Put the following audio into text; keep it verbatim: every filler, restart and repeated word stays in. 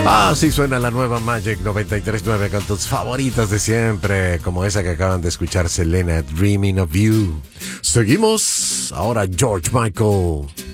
Así suena la nueva Magic noventa y tres punto nueve con tus favoritas de siempre, como esa que acaban de escuchar, Selena, Dreaming of You. Seguimos, ahora George Michael.